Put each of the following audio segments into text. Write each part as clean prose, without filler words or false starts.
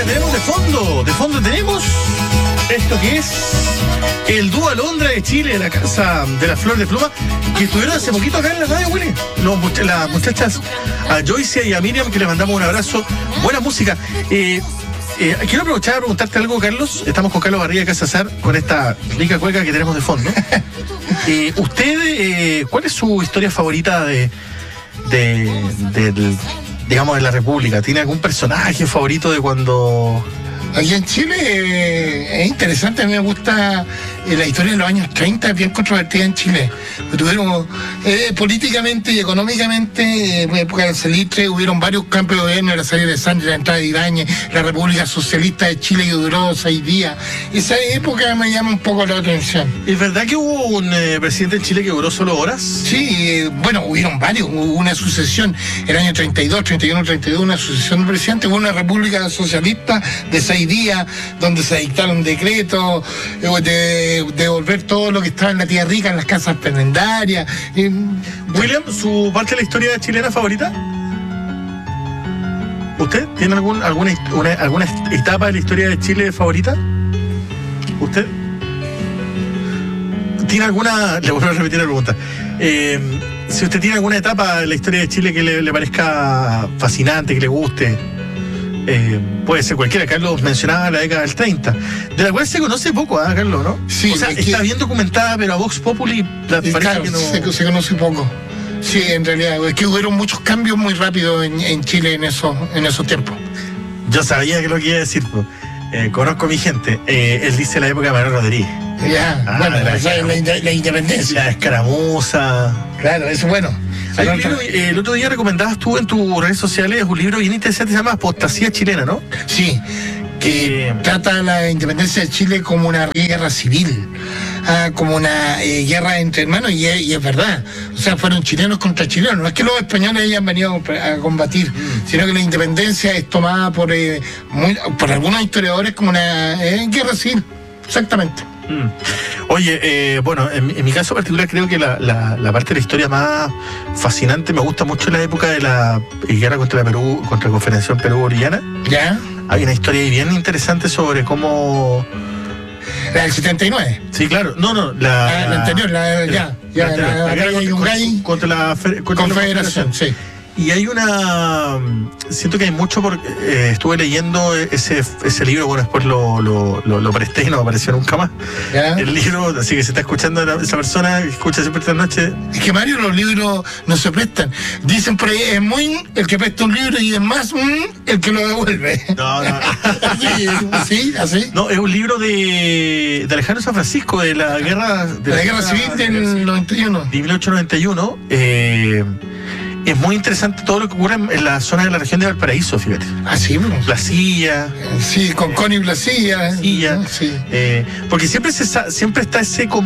música tenemos de fondo? De fondo tenemos esto que es el dúo Alondra de Chile, la Casa de la Flor de Pluma, que estuvieron hace poquito acá en la radio, Willy. Las muchachas, a Joyce y a Miriam, que les mandamos un abrazo. Buena música. Quiero aprovechar a preguntarte algo, Carlos. Estamos con Carlos Barriga de Casa Sar, con esta rica cueca que tenemos de fondo. Usted, ¿cuál es su historia favorita digamos, de la República? ¿Tiene algún personaje favorito de cuando...? Aquí en Chile es interesante, a mí me gusta la historia de los años 30, es bien controvertida en Chile. Tuvieron políticamente y económicamente, en época del Salitre, hubieron varios cambios de gobierno, la salida de Sánchez, la entrada de Ibáñez, la República Socialista de Chile que duró 6 días. Esa época me llama un poco la atención. ¿Es verdad que hubo un presidente en Chile que duró solo horas? Sí, bueno, hubieron varios, hubo una sucesión, el año 32, 31, 32, una sucesión de presidentes, hubo una República Socialista de 6 días, donde se dictaron decretos de devolver todo lo que estaba en la tierra rica, en las casas prenendarias. William, ¿su parte de la historia chilena favorita? ¿Usted tiene alguna etapa de la historia de Chile favorita? ¿Usted? ¿Tiene alguna? Le vuelvo a repetir la pregunta. Si usted tiene alguna etapa de la historia de Chile que le parezca fascinante, que le guste. Puede ser cualquiera. Carlos mencionaba la década del 30, de la cual se conoce poco, Carlos, ¿no? Sí, o sea, está bien documentada, pero a Vox Populi parece claro, que no... se conoce poco. Sí, en realidad, es que hubieron muchos cambios muy rápidos en Chile en esos tiempos. Yo sabía que lo que iba a decir, conozco a mi gente. Él dice la época de Manuel Rodríguez. Ya, bueno, la independencia. La escaramuza. Claro, eso es bueno. El otro día recomendabas tú en tus redes sociales un libro bien interesante, se llama Apostasía Chilena, ¿no? Sí, que trata la independencia de Chile como una guerra civil, como una guerra entre hermanos, y es verdad. O sea, fueron chilenos contra chilenos. No es que los españoles hayan venido a combatir, sino que la independencia es tomada por algunos historiadores como una guerra civil. Exactamente. Oye, bueno, en mi caso particular creo que la parte de la historia más fascinante, me gusta mucho la época de la guerra contra la Confederación Perú-Boliviana. ¿Ya? Hay una historia ahí bien interesante sobre cómo... La del 79. Sí, claro. No, la anterior, la guerra contra la Confederación. Sí. Y hay siento que hay mucho, porque estuve leyendo ese libro, bueno, después lo presté y no apareció nunca más. ¿Ya? El libro, así que se está escuchando esa persona que escucha siempre esta noche. Es que, Mario, los libros no se prestan. Dicen por ahí, es muy el que presta un libro y es más el que lo devuelve. No. ¿Sí? ¿Así? No, es un libro de Alejandro San Francisco, de la guerra... De la guerra civil del 91. De 1891. Es muy interesante todo lo que ocurre en la zona de la región de Valparaíso, fíjate. Ah, sí, bro. Placilla. Sí, con Connie Placilla. Sí. Porque siempre está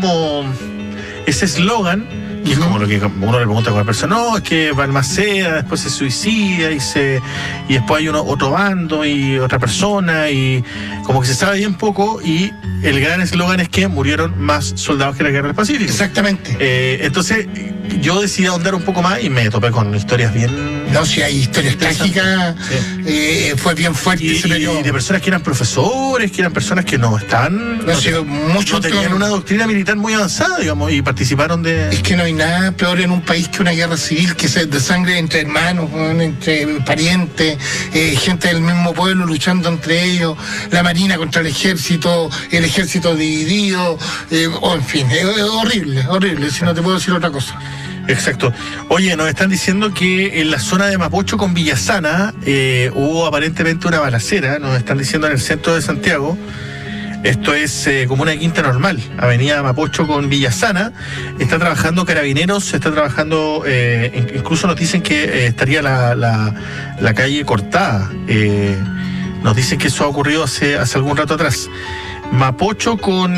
ese eslogan, que es como lo que uno le pregunta a una persona, no, es que Balmaceda después se suicida y después hay otro bando y otra persona, y como que se sabe bien poco, y el gran eslogan es que murieron más soldados que en la Guerra del Pacífico. Exactamente. Entonces yo decidí ahondar un poco más y me topé con historias bien... No, si hay historias trágicas, sí. Fue bien fuerte. Y de personas que eran profesores, que eran personas que no estaban... No tenían una doctrina militar muy avanzada, digamos, y participaron de... Es que no hay nada peor en un país que una guerra civil, que es de sangre entre hermanos, entre parientes, gente del mismo pueblo luchando entre ellos, la marina contra el ejército dividido, en fin, es horrible, si no te puedo decir otra cosa. Exacto. Oye, nos están diciendo que en la zona de Mapocho con Villasana hubo aparentemente una balacera, nos están diciendo en el centro de Santiago. Esto es comuna de Quinta Normal, avenida Mapocho con Villasana. Está trabajando Carabineros, está trabajando, incluso nos dicen que estaría la calle cortada. Nos dicen que eso ha ocurrido hace algún rato atrás. Mapocho con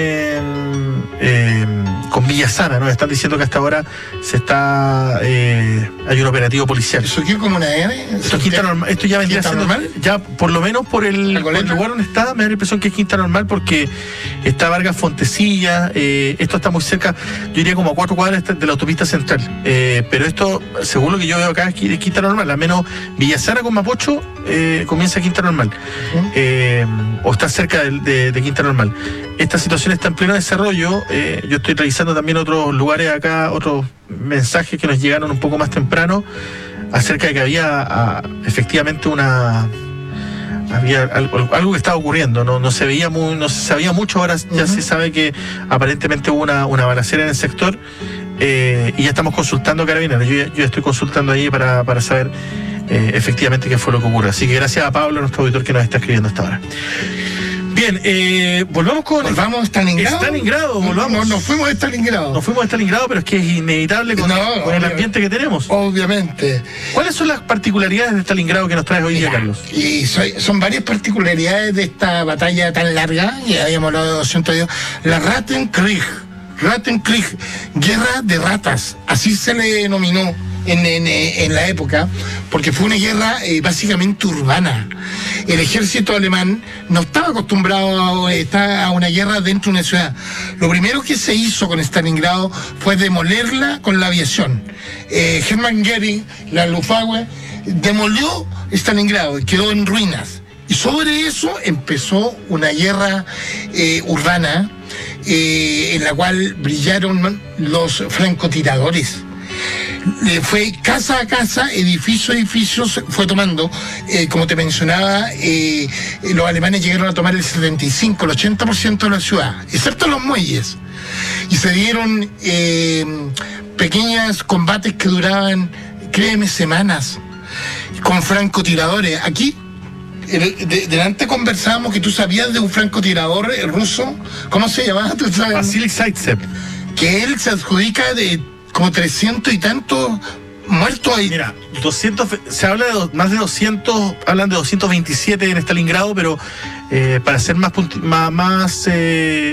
Villasana, nos están diciendo que hasta ahora hay un operativo policial. ¿Eso qué como una N? Esto ya vendría siendo normal. Ya por lo menos por el lugar donde está, me da la impresión que es Quinta Normal, porque está Vargas Fontecilla, esto está muy cerca, yo diría como a 4 cuadras de la autopista central, pero esto, según lo que yo veo acá, es Quinta Normal, al menos Villasana con Mapocho comienza Quinta Normal, o está cerca de Quinta Normal. Esta situación está en pleno desarrollo. Yo estoy revisando también otros lugares acá, otros mensajes que nos llegaron un poco más temprano acerca de que había efectivamente había algo que estaba ocurriendo, no se veía no se sabía mucho. Ahora ya se sabe que aparentemente hubo una balacera en el sector, y ya estamos consultando Carabineros. Yo estoy consultando ahí para saber efectivamente qué fue lo que ocurrió. Así que gracias a Pablo, nuestro auditor, que nos está escribiendo hasta ahora. Bien, volvamos a Stalingrado. Stalingrado, volvamos. Nos fuimos a Stalingrado. Nos fuimos a Stalingrado, pero es que es inevitable con el ambiente que tenemos. Obviamente. ¿Cuáles son las particularidades de Stalingrado que nos traes hoy día, Carlos? Y son varias particularidades de esta batalla tan larga, ya habíamos hablado de 200 años. La Rattenkrieg, guerra de ratas, así se le denominó en la época, porque fue una guerra básicamente urbana. El ejército alemán no estaba acostumbrado a una guerra dentro de una ciudad. Lo primero que se hizo con Stalingrado fue demolerla con la aviación. Hermann Göring, la Luftwaffe, demolió Stalingrado y quedó en ruinas. Y sobre eso empezó una guerra urbana, en la cual brillaron los francotiradores. Fue casa a casa, edificio a edificio, fue tomando. Como te mencionaba, los alemanes llegaron a tomar el 75, el 80% de la ciudad, excepto los muelles. Y se dieron pequeños combates que duraban, créeme, semanas, con francotiradores. Aquí, delante conversábamos que tú sabías de un francotirador ruso. ¿Cómo se llamaba? ¿Tú sabes? Vasily Zaitsev. Que él se adjudica de como 300 y tantos muertos ahí. Mira, 200, se habla de más de 200, hablan de 227 en Stalingrado, pero para ser más